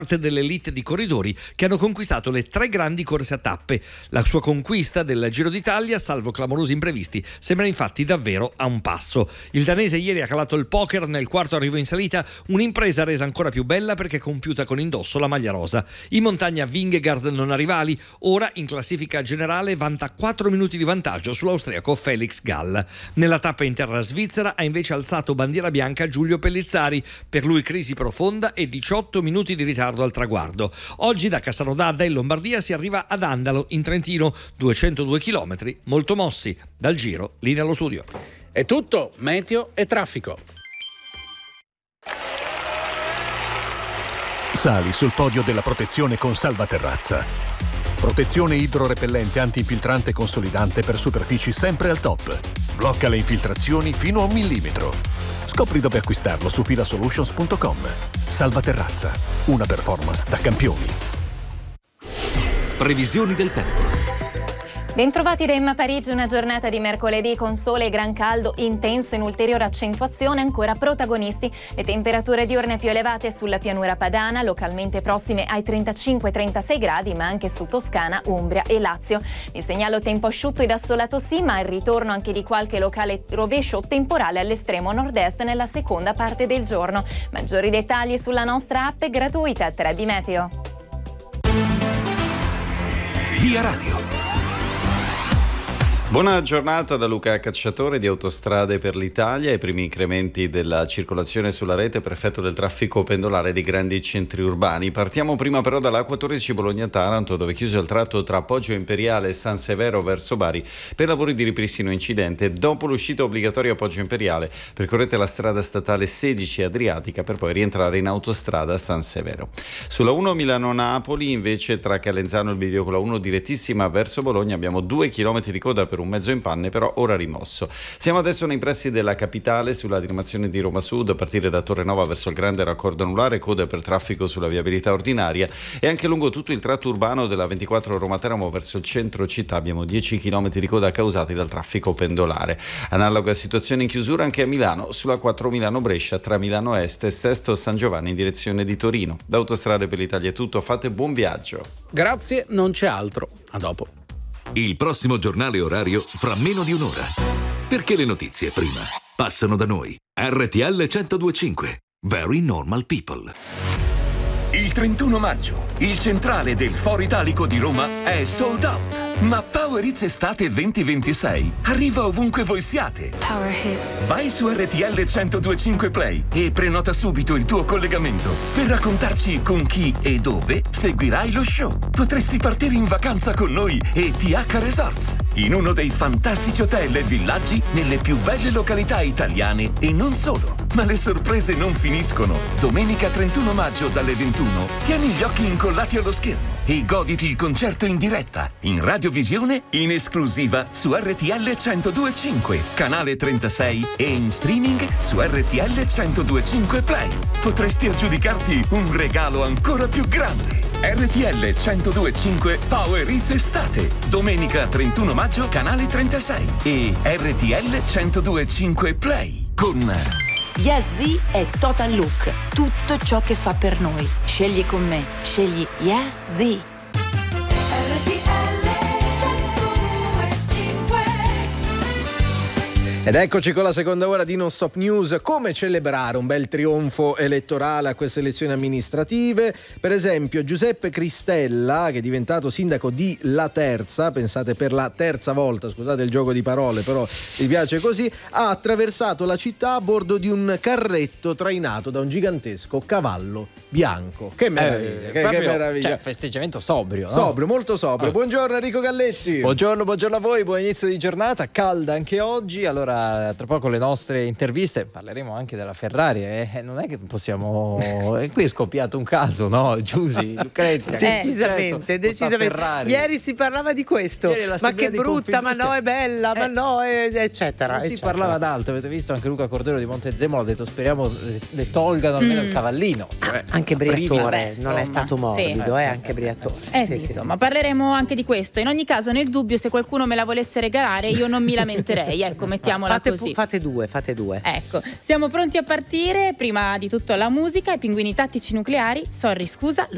dell'elite di corridori che hanno conquistato le 3 grandi corse a tappe. La sua conquista del Giro d'Italia, salvo clamorosi imprevisti, sembra infatti davvero a un passo. Il danese ieri ha calato il poker nel quarto arrivo in salita, un'impresa resa ancora più bella perché compiuta con indosso la maglia rosa. In montagna Vingegaard non ha rivali, ora in classifica generale vanta 4 minuti di vantaggio sull'austriaco Felix Gall. Nella tappa in terra svizzera ha invece alzato bandiera bianca Giulio Pellizzari, per lui crisi profonda e 18 minuti di ritardo al traguardo. Oggi da Cassano d'Adda in Lombardia si arriva ad Andalo in Trentino, 202 km molto mossi. Dal Giro, linea allo studio. È tutto, meteo e traffico. Sali sul podio della protezione con Salvaterrazza. Protezione idrorepellente antinfiltrante consolidante per superfici sempre al top. Blocca le infiltrazioni fino a 1 millimetro. Scopri dove acquistarlo su filasolutions.com. Salvaterrazza, una performance da campioni. Previsioni del tempo. Bentrovati da Emma Parigi, una giornata di mercoledì con sole e gran caldo intenso in ulteriore accentuazione, ancora protagonisti le temperature diurne più elevate sulla pianura padana, localmente prossime ai 35-36 gradi, ma anche su Toscana, Umbria e Lazio. Vi segnalo tempo asciutto ed assolato sì, ma il ritorno anche di qualche locale rovescio temporale all'estremo nord-est nella seconda parte del giorno. Maggiori dettagli sulla nostra app gratuita 3B Meteo. Via Radio. Buona giornata da Luca Cacciatore di Autostrade per l'Italia. I primi incrementi della circolazione sulla rete per effetto del traffico pendolare di grandi centri urbani. Partiamo prima però dall'Acqua Torreci Bologna-Taranto, dove è chiuso il tratto tra Poggio Imperiale e San Severo verso Bari per lavori di ripristino incidente. Dopo l'uscita obbligatoria a Poggio Imperiale, percorrete la strada statale 16 Adriatica per poi rientrare in autostrada a San Severo. Sulla 1 Milano-Napoli invece tra Calenzano e il bivio con la 1 direttissima verso Bologna abbiamo 2 chilometri di coda per un mezzo in panne, però ora rimosso. Siamo adesso nei pressi della capitale, sulla diramazione di Roma Sud, a partire da Torre Nova verso il grande raccordo anulare, code per traffico sulla viabilità ordinaria e anche lungo tutto il tratto urbano della 24 Roma Teramo verso il centro città abbiamo 10 km di coda causati dal traffico pendolare. Analoga situazione in chiusura anche a Milano, sulla 4 Milano-Brescia tra Milano Est e Sesto San Giovanni in direzione di Torino. Da Autostrade per l'Italia è tutto, fate buon viaggio. Grazie, non c'è altro. A dopo. Il prossimo giornale orario fra meno di un'ora. Perché le notizie prima passano da noi. RTL 102.5. Very Normal People. Il 31 maggio, il centrale del Foro Italico di Roma è sold out. Ma Power Hits Estate 2026 arriva ovunque voi siate. Power Hits. Vai su RTL 102.5 Play e prenota subito il tuo collegamento per raccontarci con chi e dove seguirai lo show. Potresti partire in vacanza con noi e TH Resorts, in uno dei fantastici hotel e villaggi nelle più belle località italiane e non solo. Ma le sorprese non finiscono. Domenica 31 maggio dalle 21 tieni gli occhi incollati allo schermo e goditi il concerto in diretta, in radiovisione, in esclusiva su RTL 102.5, canale 36 e in streaming su RTL 102.5 Play. Potresti aggiudicarti un regalo ancora più grande. RTL 102.5 Power Hits Estate, domenica 31 maggio, canale 36 e RTL 102.5 Play con... Yes Z è Total Look, tutto ciò che fa per noi. Scegli con me, scegli Yes Z. Ed eccoci con la seconda ora di Non Stop News. Come celebrare un bel trionfo elettorale a queste elezioni amministrative? Per esempio Giuseppe Cristella, che è diventato sindaco di La Terza, pensate per la terza volta, scusate il gioco di parole, però mi piace così, ha attraversato la città a bordo di un carretto trainato da un gigantesco cavallo bianco. Che meraviglia, che meraviglia. Cioè, festeggiamento sobrio, no? Sobrio, molto sobrio. Buongiorno Enrico Galletti. Buongiorno a voi, buon inizio di giornata, calda anche oggi. Allora, tra poco le nostre interviste parleremo anche della Ferrari, non è che possiamo qui è scoppiato un caso, no? Giusy, Lucrezia, decisamente. Ieri si parlava di questo, ma che brutta, ma no è bella, ma no eccetera, non si parlava d'altro. Avete visto anche Luca Cordero di Montezemolo ha detto speriamo le tolgano almeno il cavallino. Anche Briatore non è stato morbido, anche Briatore. Insomma, parleremo anche di questo. In ogni caso, nel dubbio, se qualcuno me la volesse regalare, io non mi lamenterei, ecco, mettiamola così. Fate due. Ecco, siamo pronti a partire. Prima di tutto la musica, i Pinguini Tattici Nucleari. Sorry, scusa, lo